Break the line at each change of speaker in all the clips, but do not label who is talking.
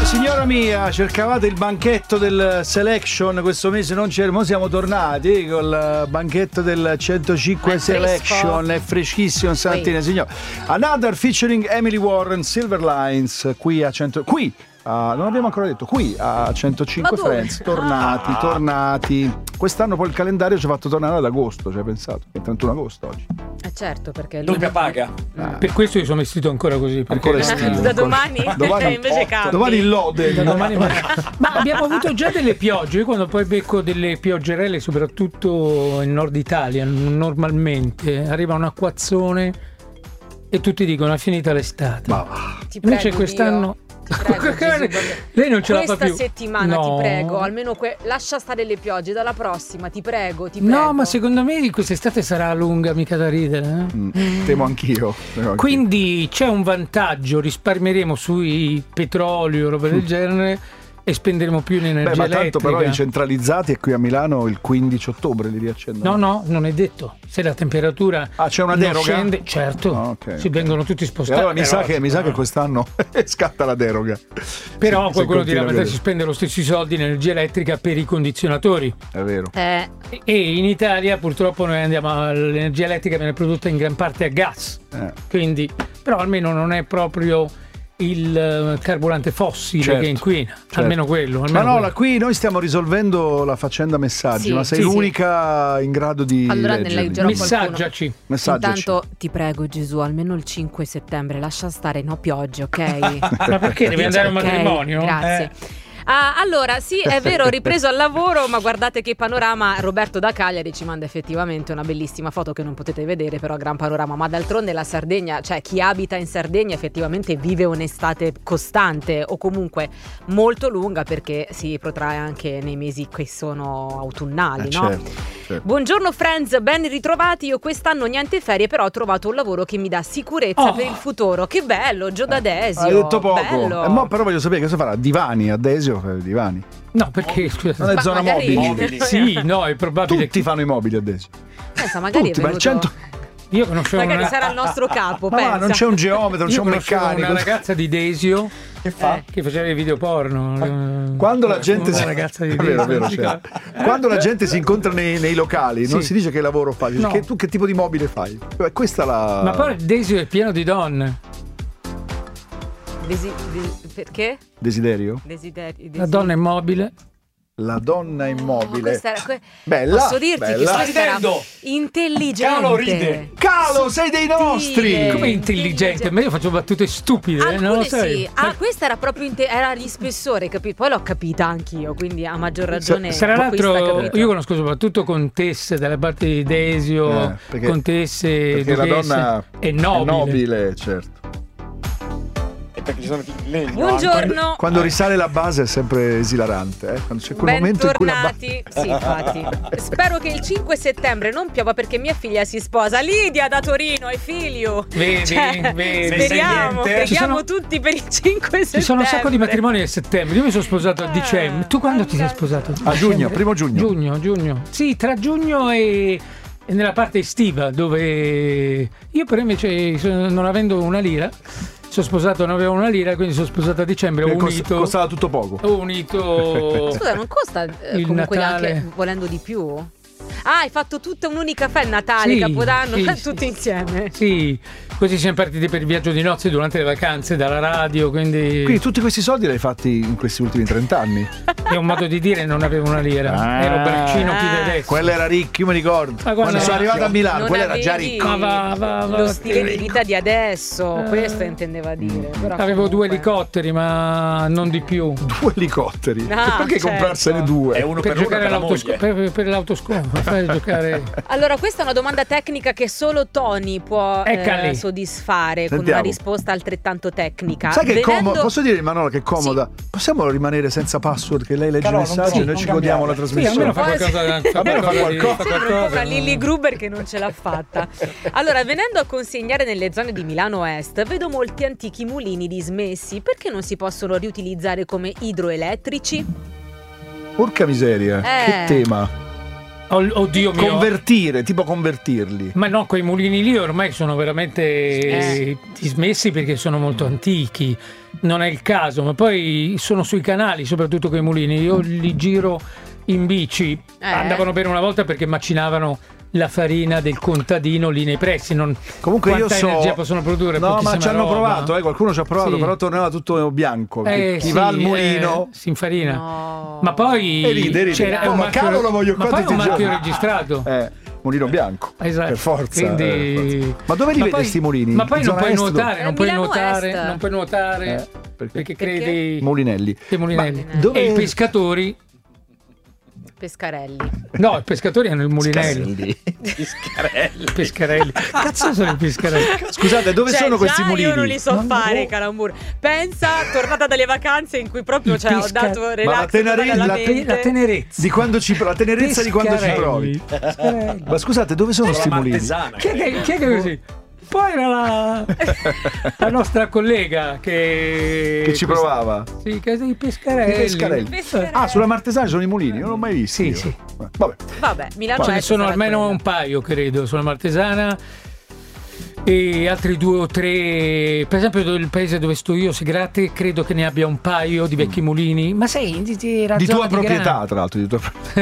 Signora mia, cercavate il banchetto del Selection questo mese, non c'era, mo siamo tornati col banchetto del 105 Selection, è freschissimo stamattina, signor. Another featuring Emily Warren, Silver Lines, qui a 100, qui non abbiamo ancora detto, qui a 105 Friends, tornati. Quest'anno poi il calendario ci ha fatto tornare ad agosto, ci hai pensato? È il 31 agosto oggi.
Certo, perché
doppia paga.
Per questo io sono vestito ancora così.
Ancora estivo.
Da domani invece cambia.
Domani lode.
Ma abbiamo avuto già delle piogge. Io quando poi becco delle pioggerelle, soprattutto in Nord Italia, normalmente arriva un acquazzone e tutti dicono è finita l'estate. Invece quest'anno... lei non ce la fa più.
Questa settimana ti prego, almeno lascia stare le piogge, dalla prossima ti prego.
No, ma secondo me quest'estate sarà lunga, mica da ridere.
Temo anch'io.
Quindi c'è un vantaggio, risparmieremo sui petrolio, roba del genere, e spenderemo più in energia elettrica.
Tanto però i centralizzati e qui a Milano il 15 ottobre li riaccendono.
No, non è detto. Se la temperatura
c'è una deroga?
Scende, certo, si vengono tutti spostati.
Allora mi sa che quest'anno scatta la deroga.
Però qualcuno dirà ma si spende lo stesso soldi in energia elettrica per i condizionatori.
È vero.
E in Italia purtroppo noi l'energia elettrica viene prodotta in gran parte a gas. Quindi, però almeno non è proprio il carburante fossile che inquina, almeno quello.
Qui noi stiamo risolvendo la faccenda messaggi, ma sei l'unica in grado di leggerli.
Messaggiaci.
Intanto ti prego Gesù, almeno il 5 settembre lascia stare piogge, ok?
Ma perché devi andare a un matrimonio?
Grazie. Allora, sì, è vero, ho ripreso al lavoro, ma guardate che panorama. Roberto da Cagliari ci manda effettivamente una bellissima foto che non potete vedere, però gran panorama. Ma d'altronde la Sardegna, cioè chi abita in Sardegna effettivamente vive un'estate costante o comunque molto lunga, perché si protrae anche nei mesi che sono autunnali, no?
Certo.
Buongiorno friends, ben ritrovati. Io quest'anno niente ferie, però ho trovato un lavoro che mi dà sicurezza per il futuro. Che bello, Gio D'Adesio.
Hai detto poco.
Bello.
Però voglio sapere cosa farà. Divani, Adesio divani.
No, perché scusa,
non è zona mobili.
Sì, no, è probabile.
Tutti fanno i mobili Adesio.
Pensa, magari
tutti,
è venuto...
Io conoscevo
magari sarà il nostro capo.
Ma non c'è un geometra, non c'è un meccanico.
Una ragazza di Desio che faceva i video porno.
Quando la gente
quando
la gente si incontra nei locali, non si dice che lavoro fai, dice tu che tipo di mobile fai. Questa la.
Ma poi Desio è pieno di donne.
Perché?
Desiderio?
La donna immobile.
La donna immobile.
Bella. Posso dirti che questa era intelligente.
Calo ride.
Calo, sei dei nostri.
Come intelligente? Ma io faccio battute stupide. Non lo sai.
Questa era proprio era gli spessore, capito? Poi l'ho capita anch'io, quindi a maggior ragione.
Tra l'altro, io conosco soprattutto contesse dalle parti di Desio, contesse,
perché la donna
è nobile,
certo.
Perché ci sono legno.
Buongiorno.
Quando risale la base è sempre esilarante, quando c'è quel momento in cui la
base. Sì, infatti. Spero che il 5 settembre non piova perché mia figlia si sposa. Lidia da Torino e figlio.
Vedi.
Speriamo, preghiamo tutti per il 5 settembre.
Ci sono un sacco di matrimoni nel settembre. Io mi sono sposato a dicembre. Tu quando ti sei sposato?
A giugno, primo giugno.
Giugno. Sì, tra giugno e nella parte estiva, dove io però invece non avendo una lira sono sposato, non avevo una lira, quindi sono sposato a dicembre. Ho unito.
Costava tutto poco.
Ho unito.
Scusa, non costa comunque
Natale.
Anche volendo di più? Hai fatto tutta un'unica Natale, Capodanno, tutti insieme.
Sì, così siamo partiti per il viaggio di nozze durante le vacanze dalla radio, quindi
tutti questi soldi li hai fatti in questi ultimi 30 anni?
È un modo di dire, non avevo una lira. Ero braccino più di adesso.
Quello era ricco, io mi ricordo. Quando sono arrivato a Milano, quello era già ricco.
Lo stile di vita di adesso, questo intendeva dire. Però
avevo 2 elicotteri, ma non di più.
2 elicotteri? Perché comprarsene 2?
È uno
per giocare
per
per l'autoscopo. Giocare.
Allora, questa è una domanda tecnica che solo Tony può soddisfare.
Sentiamo.
Con una risposta altrettanto tecnica.
Sai che comodo? Posso dire, Manola, che è comoda? Sì. Possiamo rimanere senza password, che lei legge i messaggi e noi ci godiamo la trasmissione?
Almeno fa qualcosa.
Una Lilly Gruber che non ce l'ha fatta. Allora, venendo a consegnare nelle zone di Milano Est, vedo molti antichi mulini dismessi. Perché non si possono riutilizzare come idroelettrici?
Porca miseria, che tema.
Oddio mio.
Convertire, tipo convertirli.
Ma no, quei mulini lì ormai sono veramente dismessi perché sono molto antichi, non è il caso, ma poi sono sui canali, soprattutto quei mulini. Io li giro in bici, andavano bene una volta perché macinavano la farina del contadino lì nei pressi.
Comunque
quanta
io so
energia possono produrre?
No, ma ci hanno
roba.
provato, qualcuno ci ha provato,
Sì.
però tornava tutto bianco. Chi
Sì,
va al mulino
si infarina.
No.
Ma poi
e ride.
è un
Ma cavolo, lo voglio
ma
qua
poi è
tutti
un
i
marchio
giorni.
registrato.
Mulino bianco.
Esatto.
Per forza.
Quindi...
Ma dove li
Ma
vedi
poi-
sti mulini?
Ma poi
In
non
zona
puoi
est?
nuotare, non puoi
Milano
nuotare,
Est.
non puoi nuotare perché credi
Mulinelli.
dei mulinelli.
Ma dove-
E i pescatori?
Pescarelli.
No, i pescatori hanno il mulinelli. Pescarelli. Cazzo sono i pescarelli?
Scusate, dove
Cioè,
sono questi
già
mulini?
io non li so
Ma
fare,
no.
Calambur. Pensa, tornata dalle vacanze in cui proprio
Il
ho
pesca-
dato
Ma la
relax
tenere-
alla
la
mente.
La tenerezza.
Di quando la tenerezza di quando ci provi.
Pescarelli.
Ma scusate, dove sono sti mulini?
Martesana.
Chi è che è così? Poi era la nostra collega che
Che ci provava.
Sì, che i pescarelli.
I pescarelli.
Pescarelli.
Ah, sulla Martesana sono i mulini, non l'ho mai visto.
Sì,
io.
sì.
Vabbè.
Vabbè, Milano
Ce ne
Est
sono
sarà
almeno
quella.
un paio, credo, sulla Martesana. E altri 2 o 3, per esempio il paese dove sto io, Segrate, credo che ne abbia un paio di vecchi mulini. Ma sei
Di tua proprietà, tra l'altro. Di tua...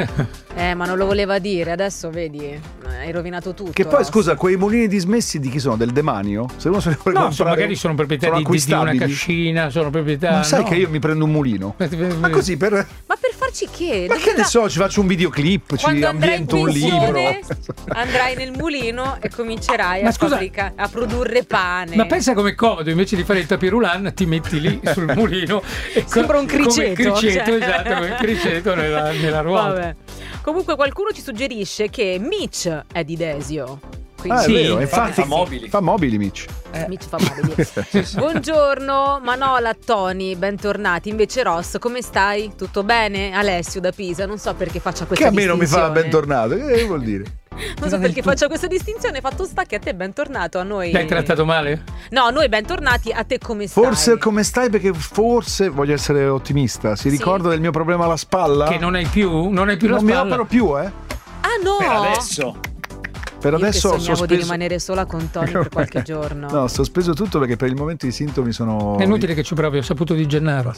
Ma non lo voleva dire, adesso vedi, hai rovinato tutto.
Che poi,
Ross.
scusa, quei mulini dismessi di chi sono? Del demanio? Se uno se ne vuole
No,
comprare,
magari sono proprietà di una
acquistabili?
cascina, sono proprietà.
Ma sai
no.
che io mi prendo un mulino? Ma così per...
Ma per farci che?
Ma che ne so, ci faccio un videoclip, ci
Quando andrai in
ambiento un libro.
pensione, andrai nel mulino e comincerai
Ma
a,
scusa-
a produrre pane.
Ma pensa com'è comodo, invece di fare il tapirulan ti metti lì sul mulino e
Sembra un criceto,
come criceto,
cioè.
esatto, come il criceto nella ruota.
Vabbè. Comunque qualcuno ci suggerisce che Mitch è di Desio. Quindi
Ah, è
Sì,
vero, infatti
fa mobili.
Fa mobili, Mitch.
Mitch fa male. Buongiorno Manola, Tony, bentornati. Invece Ross, come stai? Tutto bene? Alessio da Pisa, non so perché faccia questa
Che a me non mi fa
distinzione.
bentornato. Che vuol dire?
Non so perché faccia questa distinzione. Fatto sta che a te bentornato, a noi.
L'hai trattato male?
No, noi bentornati, a te come stai?
Forse come stai? Perché forse voglio essere ottimista. Si ricorda del mio problema alla spalla?
Che non hai più? Non hai più la
non mi
spalla?
opero più, eh?
Ah no!
Per adesso.
Per
Io
adesso
che
ho
sognavo di
sospeso.
rimanere sola con Tony per qualche giorno.
No, ho sospeso tutto perché per il momento i sintomi sono.
È inutile che ci provi, ho saputo di Gennaro.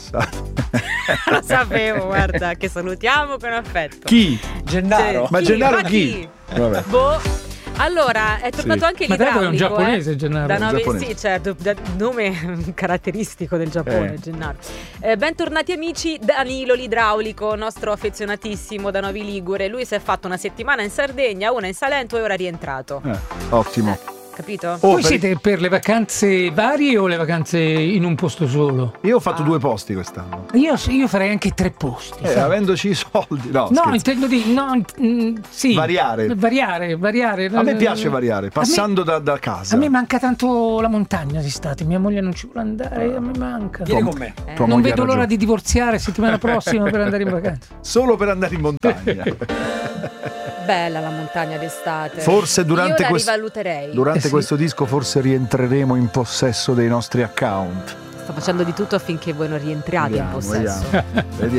Lo sapevo, guarda, che salutiamo con affetto.
Chi?
Gennaro.
Ma
Chi?
Gennaro
Ma
chi? Vabbè.
Boh. Allora, è tornato
Sì.
anche
Ma tra l'altro è un
l'idraulico.
giapponese, Gennaro.
Da nove,
Giapponese.
sì, certo, nome caratteristico del Giappone, Gennaro. Bentornati amici, Danilo l'idraulico, nostro affezionatissimo da Novi Ligure. Lui si è fatto una settimana in Sardegna, una in Salento e ora è rientrato.
Ottimo.
Capito?
Oh,
Voi siete per le vacanze varie o le vacanze in un posto solo?
Io ho fatto 2 posti quest'anno.
Io farei anche 3 posti. sai.
Avendoci i soldi. No,
No,
scherzo.
intendo di sì.
Variare.
Variare.
A me piace variare, passando da casa.
A me manca tanto la montagna d'estate, mia moglie non ci vuole andare, a me manca.
Vieni con me.
Tua
Non
moglie
vedo
ha
l'ora
ragione.
di divorziare settimana prossima per andare in vacanza.
Solo per andare in montagna.
Bella la montagna d'estate.
Forse durante
Io la
questo-
rivaluterei.
Durante
sì.
questo disco forse rientreremo in possesso dei nostri account.
Sto facendo di tutto affinché voi non rientriate in possesso.
Vediamo.